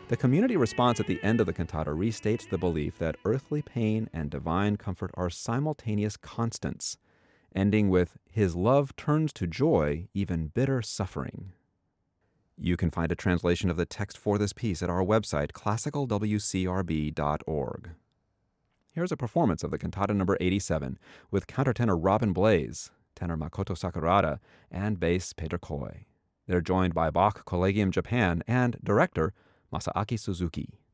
The community response at the end of the cantata restates the belief that earthly pain and divine comfort are simultaneous constants, ending with "His love turns to joy even bitter suffering." You can find a translation of the text for this piece at our website, classicalwcrb.org. Here's a performance of the cantata number 87 with countertenor Robin Blaze, tenor Makoto Sakurada, and bass Peter Koi. They're joined by Bach Collegium Japan and director Masaaki Suzuki.